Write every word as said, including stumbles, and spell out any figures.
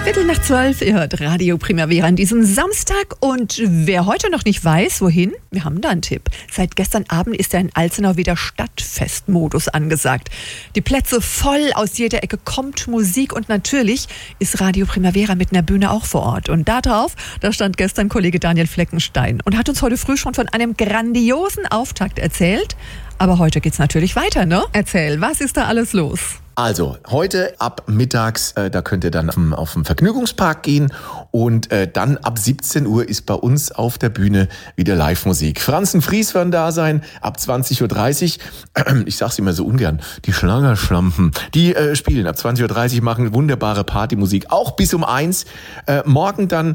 Viertel nach zwölf, ihr hört Radio Primavera an diesem Samstag. Und wer heute noch nicht weiß, wohin, wir haben da einen Tipp. Seit gestern Abend ist ja in Alzenau wieder Stadtfestmodus angesagt. Die Plätze voll, aus jeder Ecke kommt Musik und natürlich ist Radio Primavera mit einer Bühne auch vor Ort. Und da drauf, da stand gestern Kollege Daniel Fleckenstein und hat uns heute früh schon von einem grandiosen Auftakt erzählt. Aber heute geht's natürlich weiter, ne? Erzähl, was ist da alles los? Also, heute ab mittags, äh, da könnt ihr dann auf den, auf den Vergnügungspark gehen und äh, dann ab siebzehn Uhr ist bei uns auf der Bühne wieder Live-Musik. Franzen Fries werden da sein, ab zwanzig Uhr dreißig. Ich sag's immer so ungern, die Schlagerschlampen, die äh, spielen ab zwanzig Uhr dreißig, machen wunderbare Partymusik, auch bis um eins. Äh, morgen dann